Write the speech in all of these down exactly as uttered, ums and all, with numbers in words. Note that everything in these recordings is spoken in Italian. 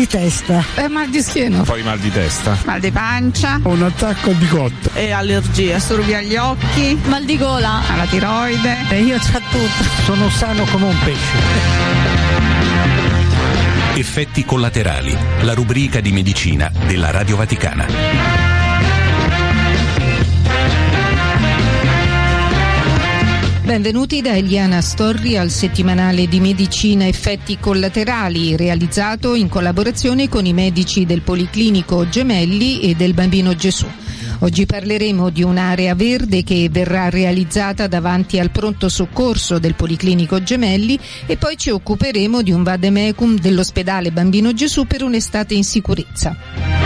di testa. E mal di schiena. Poi mal di testa. Mal di pancia. Un attacco di cotta. E allergie. Asturbi agli occhi. Mal di gola. Alla tiroide. E io c'ho tutto. Sono sano come un pesce. Effetti collaterali, la rubrica di medicina della Radio Vaticana. Benvenuti da Eliana Storri al settimanale di medicina Effetti collaterali, realizzato in collaborazione con i medici del Policlinico Gemelli e del Bambino Gesù. Oggi parleremo di un'area verde che verrà realizzata davanti al pronto soccorso del Policlinico Gemelli e poi ci occuperemo di un vademecum dell'ospedale Bambino Gesù per un'estate in sicurezza.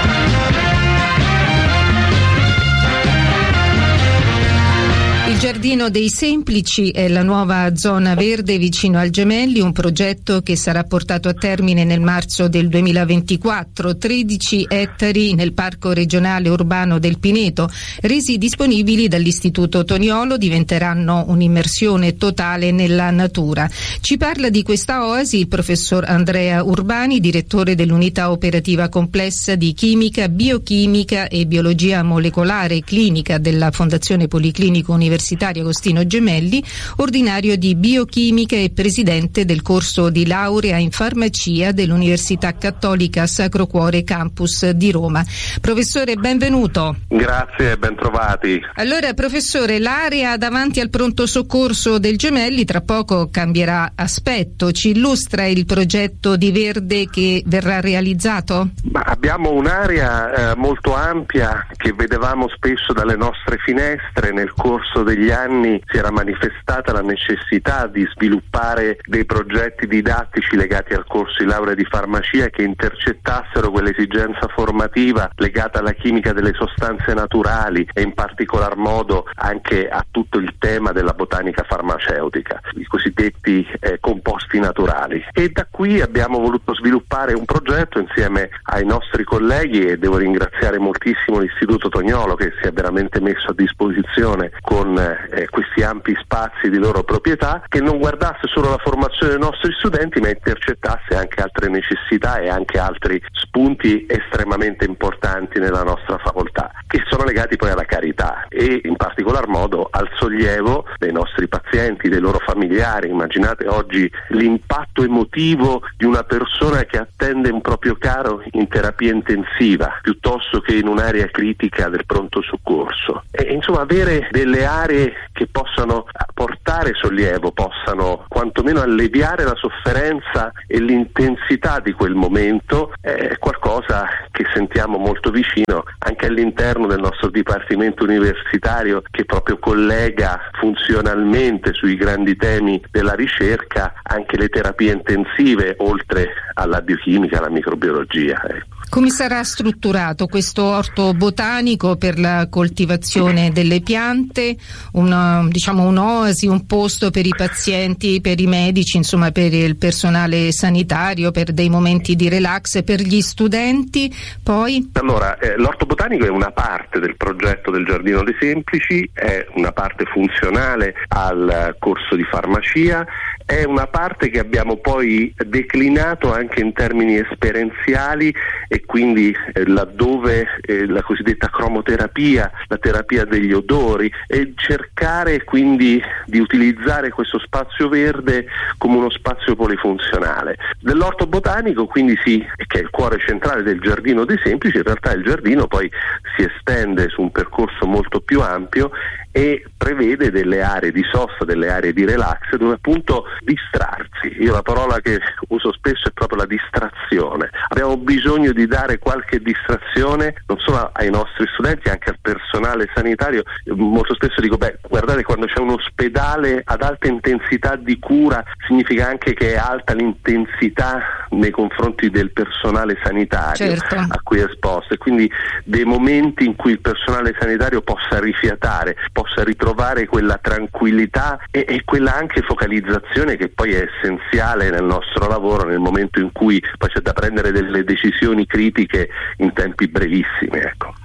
Il Giardino dei Semplici è la nuova zona verde vicino al Gemelli, un progetto che sarà portato a termine nel marzo del duemilaventiquattro. tredici ettari nel Parco Regionale Urbano del Pineto, resi disponibili dall'Istituto Toniolo, diventeranno un'immersione totale nella natura. Ci parla di questa oasi il professor Andrea Urbani, direttore dell'unità operativa complessa di chimica, biochimica e biologia molecolare e clinica della Fondazione Policlinico Universitario Agostino Gemelli, ordinario di biochimica e presidente del corso di laurea in farmacia dell'Università Cattolica Sacro Cuore Campus di Roma. Professore, benvenuto. Grazie, ben trovati. Allora, professore, l'area davanti al pronto soccorso del Gemelli tra poco cambierà aspetto. Ci illustra il progetto di verde che verrà realizzato? Ma abbiamo un'area eh, molto ampia che vedevamo spesso dalle nostre finestre. Nel corso degli anni si era manifestata la necessità di sviluppare dei progetti didattici legati al corso di laurea di farmacia che intercettassero quell'esigenza formativa legata alla chimica delle sostanze naturali e in particolar modo anche a tutto il tema della botanica farmaceutica, i cosiddetti eh, composti naturali. E da qui abbiamo voluto sviluppare un progetto insieme ai nostri colleghi e devo ringraziare moltissimo l'Istituto Toniolo che si è veramente messo a disposizione con eh, questi ampi spazi di loro proprietà, che non guardasse solo la formazione dei nostri studenti ma intercettasse anche altre necessità e anche altri spunti estremamente importanti nella nostra facoltà, che sono legati poi alla carità e in particolar modo al sollievo dei nostri pazienti, dei loro familiari. Immaginate oggi l'impatto emotivo di una persona che attende un proprio caro in terapia intensiva piuttosto che in un'area critica del pronto soccorso. E insomma avere delle aree che possano portare sollievo, possano quantomeno alleviare la sofferenza e l'intensità di quel momento è qualcosa che sentiamo molto vicino anche all'interno del nostro dipartimento universitario, che proprio collega funzionalmente sui grandi temi della ricerca anche le terapie intensive oltre alla biochimica, alla microbiologia. Ecco. Come sarà strutturato questo orto botanico per la coltivazione delle piante? Una, diciamo un'oasi, un posto per i pazienti, per i medici, insomma per il personale sanitario, per dei momenti di relax, per gli studenti? Poi? Allora, eh, l'orto botanico è una parte del progetto del Giardino dei Semplici, è una parte funzionale al corso di farmacia, è una parte che abbiamo poi declinato anche in termini esperienziali e quindi eh, laddove eh, la cosiddetta cromoterapia, la terapia degli odori, e cercare quindi di utilizzare questo spazio verde come uno spazio polifunzionale. Dell'orto botanico quindi sì, che è il cuore centrale del Giardino dei Semplici, in realtà il giardino poi si estende su un percorso molto più ampio e prevede delle aree di sosta, delle aree di relax dove appunto distrarsi. Io la parola che uso spesso è proprio la distrazione. Abbiamo bisogno di dare qualche distrazione non solo ai nostri studenti, anche al personale sanitario. Molto spesso dico, beh, guardate, quando c'è un ospedale ad alta intensità di cura significa anche che è alta l'intensità nei confronti del personale sanitario, certo, a cui è esposto, e quindi dei momenti in cui il personale sanitario possa rifiatare, possa ritrovare quella tranquillità e, e quella anche focalizzazione che poi è essenziale nel nostro lavoro nel momento in cui poi c'è da prendere delle decisioni critiche in tempi brevissimi, ecco.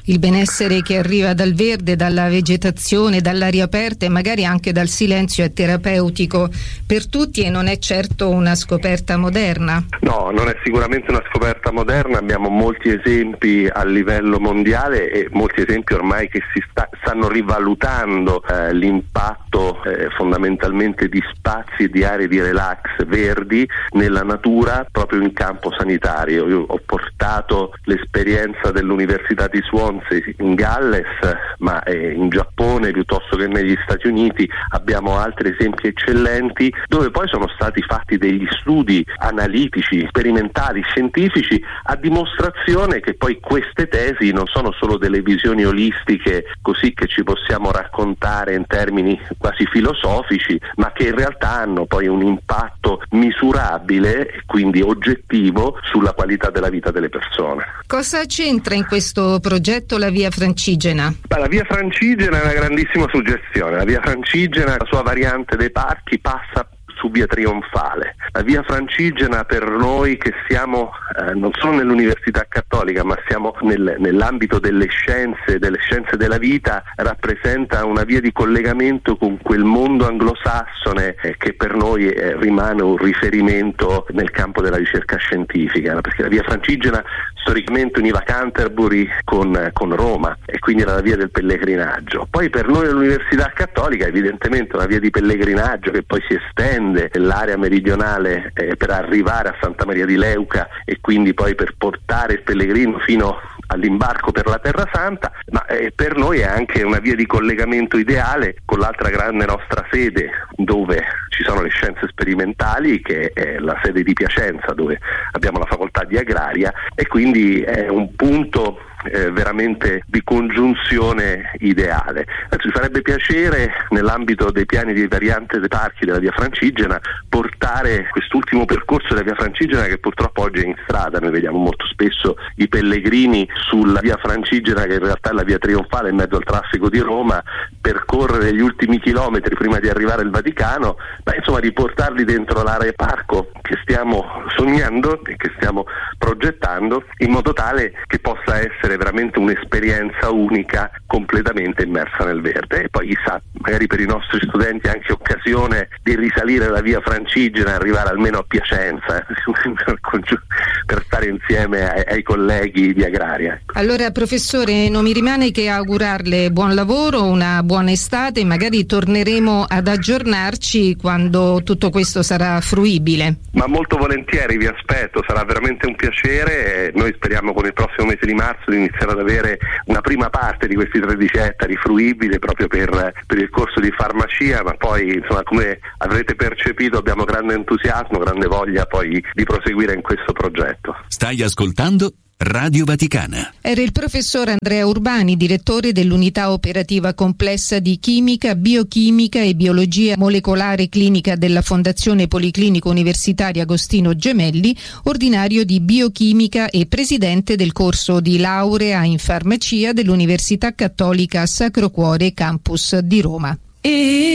il benessere che arriva dal verde, dalla vegetazione, dall'aria aperta e magari anche dal silenzio è terapeutico per tutti e non è certo una scoperta moderna. No, non è sicuramente una scoperta moderna, abbiamo molti esempi a livello mondiale e molti esempi ormai che si sta, stanno rivalutando eh, l'impatto eh, fondamentalmente di spazi e di aree di relax verdi nella natura proprio in campo sanitario. Io ho portato l'esperienza dell'Università di Swansea in Galles, ma eh, in Giappone piuttosto che negli Stati Uniti abbiamo altri esempi eccellenti dove poi sono stati fatti degli studi analitici, sperimentali, scientifici a dimostrazione che poi queste tesi non sono solo delle visioni olistiche così che ci possiamo raccontare in termini quasi filosofici, ma che in realtà hanno poi un impatto misurabile e quindi oggettivo sulla qualità della vita delle persone. Cosa c'entra in questo progetto la Via Francigena? Beh, la Via Francigena è una grandissima suggestione. La Via Francigena, la sua variante dei parchi, passa su Via Trionfale. La Via Francigena per noi che siamo eh, non solo nell'Università Cattolica ma siamo nel, nell'ambito delle scienze, delle scienze della vita, rappresenta una via di collegamento con quel mondo anglosassone eh, che per noi eh, rimane un riferimento nel campo della ricerca scientifica, perché la Via Francigena storicamente univa Canterbury con, con Roma e quindi era la via del pellegrinaggio. Poi per noi l'Università Cattolica è evidentemente una via di pellegrinaggio che poi si estende l'area meridionale eh, per arrivare a Santa Maria di Leuca e quindi poi per portare il pellegrino fino all'imbarco per la Terra Santa, ma eh, per noi è anche una via di collegamento ideale con l'altra grande nostra sede dove ci sono le scienze sperimentali, che è la sede di Piacenza dove abbiamo la facoltà di agraria, e quindi è un punto Eh, veramente di congiunzione ideale. Ci farebbe piacere nell'ambito dei piani di variante dei parchi della Via Francigena portare quest'ultimo percorso della Via Francigena che purtroppo oggi è in strada. Noi vediamo molto spesso i pellegrini sulla Via Francigena, che in realtà è la Via Trionfale in mezzo al traffico di Roma, percorrere gli ultimi chilometri prima di arrivare al Vaticano, ma insomma di portarli dentro l'area parco che stiamo sognando e che stiamo progettando in modo tale che possa essere veramente un'esperienza unica completamente immersa nel verde. E poi chissà, magari per i nostri studenti anche occasione di risalire la Via Francigena e arrivare almeno a Piacenza eh, per stare insieme ai, ai colleghi di agraria. Allora professore, non mi rimane che augurarle buon lavoro, una buona estate e magari torneremo ad aggiornarci quando tutto questo sarà fruibile. Ma molto volentieri, vi aspetto, sarà veramente un piacere. Noi speriamo con il prossimo mese di marzo di iniziare ad avere una prima parte di questi tredici ettari fruibile proprio per, per il corso di farmacia, ma poi insomma, come avrete percepito, abbiamo grande entusiasmo, grande voglia poi di proseguire in questo progetto. Stai ascoltando Radio Vaticana. Era il professor Andrea Urbani, direttore dell'unità operativa complessa di chimica, biochimica e biologia molecolare clinica della Fondazione Policlinico Universitaria Agostino Gemelli, ordinario di biochimica e presidente del corso di laurea in farmacia dell'Università Cattolica Sacro Cuore Campus di Roma.